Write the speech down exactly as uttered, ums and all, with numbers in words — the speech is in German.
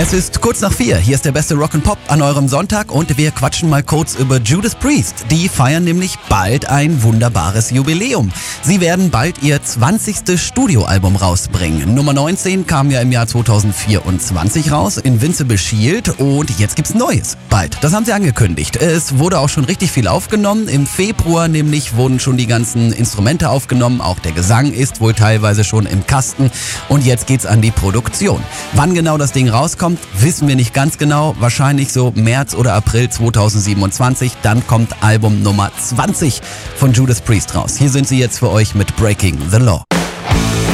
Es ist kurz nach vier. Hier ist der beste Rock and Pop an eurem Sonntag und wir quatschen mal kurz über Judas Priest. Die feiern nämlich bald ein wunderbares Jubiläum. Sie werden bald ihr zwanzigstes Studioalbum rausbringen. Nummer neunzehn kam ja im Jahr zweitausendvierundzwanzig raus, Invincible Shield, und jetzt gibt's Neues. Bald. Das haben sie angekündigt. Es wurde auch schon richtig viel aufgenommen. Im Februar nämlich wurden schon die ganzen Instrumente aufgenommen. Auch der Gesang ist wohl teilweise schon im Kasten. Und jetzt geht's an die Produktion. Wann genau das Ding rauskommt, wissen wir nicht ganz genau. Wahrscheinlich so März oder April zweitausendsiebenundzwanzig. Dann kommt Album Nummer zwanzig von Judas Priest raus. Hier sind sie jetzt für euch mit Breaking the Law.